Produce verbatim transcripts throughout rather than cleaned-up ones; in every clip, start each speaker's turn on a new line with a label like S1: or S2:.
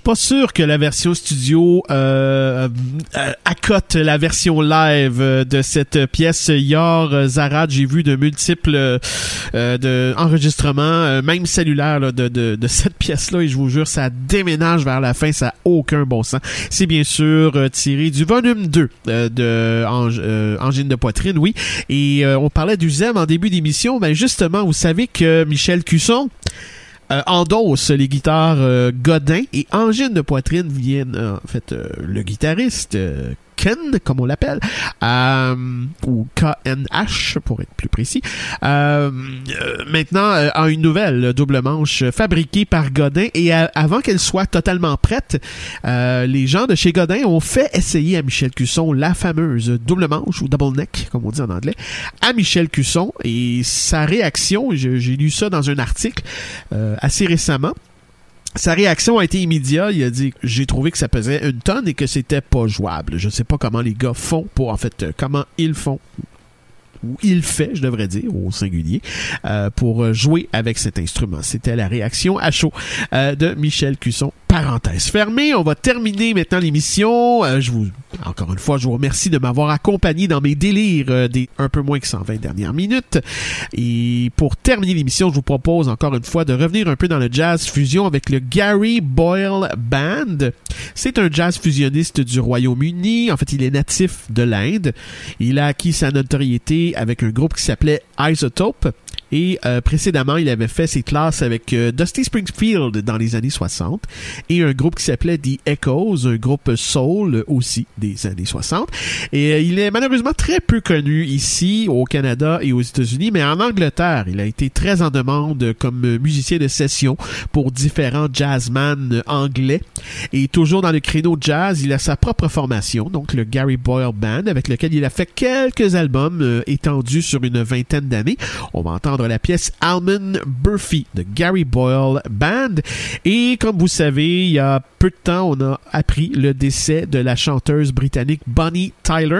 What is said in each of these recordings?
S1: pas sûr que la version studio euh, euh, accote la version live de cette pièce. Yor Zarad, j'ai vu de multiples euh, de enregistrements, euh, même cellulaires là, de, de, de cette pièce-là, et je vous jure, ça déménage vers la fin, ça n'a aucun bon sens. C'est bien sûr euh, tiré du volume deux euh, de Ang- euh, Angine de poitrine, oui. Et euh, on parlait du Zem en début d'émission. Ben justement, vous savez que Michel Cusson Euh, endosse les guitares euh, Godin, et Angine de poitrine viennent, euh, en fait, euh, le guitariste euh, Ken, comme on l'appelle, euh, ou K N H pour être plus précis, euh, euh, maintenant euh, a une nouvelle double manche fabriquée par Godin, et à, avant qu'elle soit totalement prête, euh, les gens de chez Godin ont fait essayer à Michel Cusson la fameuse double manche, ou double neck, comme on dit en anglais, à Michel Cusson, et sa réaction, je, j'ai lu ça dans un article euh, assez récemment. Sa réaction a été immédiate. Il a dit « J'ai trouvé que ça pesait une tonne et que c'était pas jouable. Je sais pas comment les gars font pour... En fait, euh, comment ils font... » ou il fait, je devrais dire, au singulier, euh, pour jouer avec cet instrument. C'était la réaction à chaud euh, de Michel Cusson. Parenthèse fermée, on va terminer maintenant l'émission. Euh, je vous, encore une fois, je vous remercie de m'avoir accompagné dans mes délires euh, des un peu moins que cent vingt dernières minutes. Et pour terminer l'émission, je vous propose encore une fois de revenir un peu dans le jazz fusion avec le Gary Boyle Band. C'est un jazz fusionniste du Royaume-Uni. En fait, il est natif de l'Inde. Il a acquis sa notoriété avec un groupe qui s'appelait Isotope. Et euh, précédemment, il avait fait ses classes avec euh, Dusty Springfield dans les années soixante et un groupe qui s'appelait The Echoes, un groupe soul aussi des années soixante. Et euh, il est malheureusement très peu connu ici au Canada et aux États-Unis, mais en Angleterre, il a été très en demande comme musicien de session pour différents jazzman anglais. Et toujours dans le créneau jazz, il a sa propre formation, donc le Gary Boyle Band, avec lequel il a fait quelques albums euh, étendus sur une vingtaine d'années. On va entendre la pièce Almond Burfie de Gary Boyle Band. Et comme vous savez, il y a peu de temps, on a appris le décès de la chanteuse britannique Bonnie Tyler.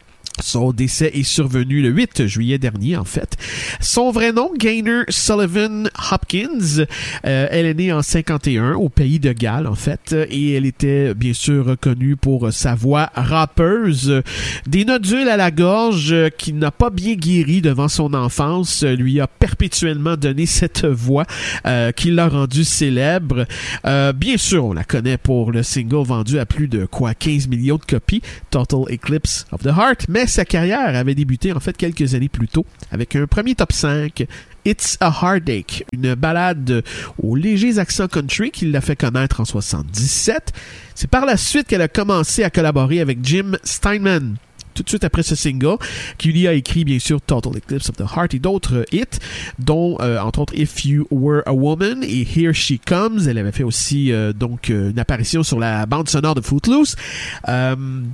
S1: Son décès est survenu le huit juillet dernier, en fait. Son vrai nom, Gaynor Sullivan Hopkins. Euh, elle est née en cinquante et un au pays de Galles, en fait, et elle était bien sûr reconnue pour sa voix rappeuse. Des nodules à la gorge qui n'a pas bien guéri devant son enfance lui a perpétuellement donné cette voix euh, qui l'a rendue célèbre. Euh, bien sûr, on la connaît pour le single vendu à plus de quoi quinze millions de copies, Total Eclipse of the Heart, mais sa carrière avait débuté en fait quelques années plus tôt avec un premier top cinq, It's a Heartache, une ballade aux légers accents country qui l'a fait connaître en soixante-dix-sept. C'est par la suite qu'elle a commencé à collaborer avec Jim Steinman. Tout de suite après ce single, qui lui a écrit bien sûr Total Eclipse of the Heart et d'autres hits, dont euh, entre autres If You Were a Woman et Here She Comes. Elle avait fait aussi euh, donc euh, une apparition sur la bande sonore de Footloose. Euh,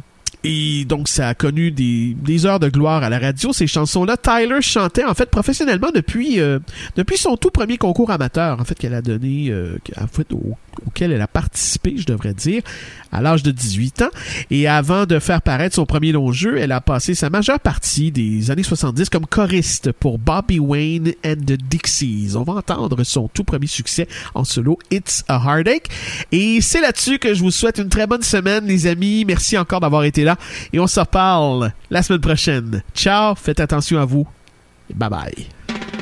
S1: Et donc, ça a connu des, des heures de gloire à la radio, ces chansons-là. Tyler chantait, en fait, professionnellement depuis euh, depuis son tout premier concours amateur, en fait, qu'elle a donné, euh, en fait, au, auquel elle a participé, je devrais dire, à l'âge de dix-huit ans. Et avant de faire paraître son premier long jeu, elle a passé sa majeure partie des années soixante-dix comme choriste pour Bobby Wayne and the Dixies. On va entendre son tout premier succès en solo, It's a Heartache. Et c'est là-dessus que je vous souhaite une très bonne semaine, les amis. Merci encore d'avoir été là. Et on se reparle la semaine prochaine. Ciao, faites attention à vous. Bye bye.